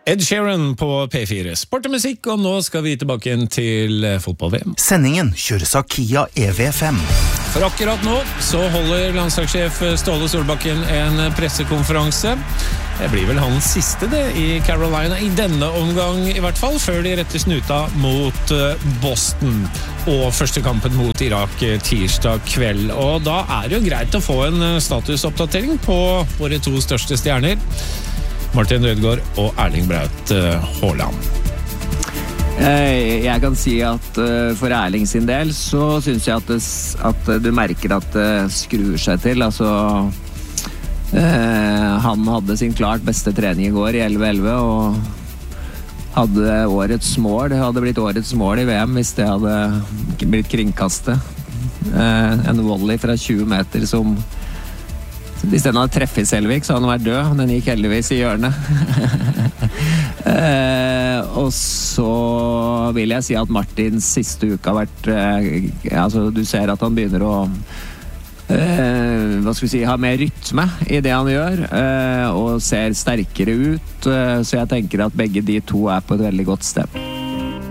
Ed Sheeran på P4 Sport og musikk, og nå skal vi tilbake igjen til fotball-VM. Sendingen kjøres av Kia EV5. For akkurat nå så holder landslagssjef Ståle Solbakken en pressekonferanse. Det blir vel hans siste det i Carolina, i denne omgang i hvert fall, før de retter snuta mot Boston og første kampen mot Irak tirsdag kveld. Og da er det jo greit å få en statusoppdatering på våre to største stjerner, Martin Ødegaard og Erling Braut Haaland. Jeg kan si at for Erling sin del så synes jeg at du merker at det skrur seg til. Altså, han hadde sin klart beste trening i går i 11-11 og hadde årets mål. Det hadde blitt årets mål i VM hvis det hadde blitt kringkastet. En volley fra 20 meter som hvis den hadde treffet Selvik, så hadde den vært død. Den gikk heldigvis i hjørnet. Og så vil jeg si at Martins siste uke har vært altså du ser at han begynner å ha mer rytme i det han gjør, og ser sterkere ut, så jeg tenker at begge de to er på et veldig godt sted.